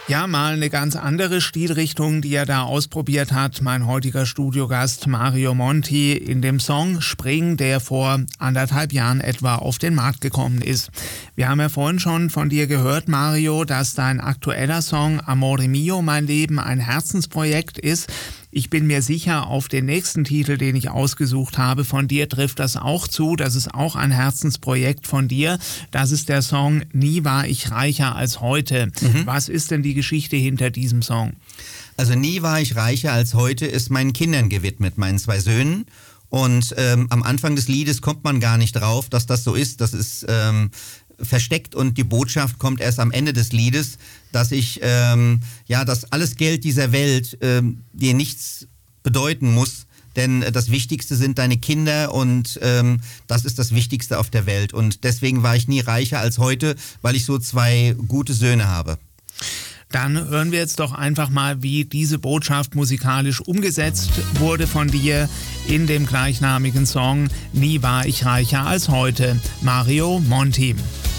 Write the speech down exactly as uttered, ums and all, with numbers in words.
Ja, mal eine ganz andere Stilrichtung, die er da ausprobiert hat. Mein heutiger Studiogast Mario Monti in dem Song Spring, der vor anderthalb Jahren etwa auf den Markt gekommen ist. Wir haben ja vorhin schon von dir gehört, Mario, dass dein aktueller Song Amore Mio, mein Leben, ein Herzensprojekt ist. Ich bin mir sicher, auf den nächsten Titel, den ich ausgesucht habe, von dir trifft das auch zu. Das ist auch ein Herzensprojekt von dir. Das ist der Song Nie war ich reicher als heute. Mhm. Was ist denn die Geschichte hinter diesem Song? Also Nie war ich reicher als heute ist meinen Kindern gewidmet, meinen zwei Söhnen. Und ähm, am Anfang des Liedes kommt man gar nicht drauf, dass das so ist. Das ist ähm, versteckt und die Botschaft kommt erst am Ende des Liedes, dass ich, ähm, ja, dass alles Geld dieser Welt ähm, dir nichts bedeuten muss, denn das Wichtigste sind deine Kinder und ähm, das ist das Wichtigste auf der Welt. Und deswegen war ich nie reicher als heute, weil ich so zwei gute Söhne habe. Dann hören wir jetzt doch einfach mal, wie diese Botschaft musikalisch umgesetzt wurde von dir in dem gleichnamigen Song Nie war ich reicher als heute. Mario Monti.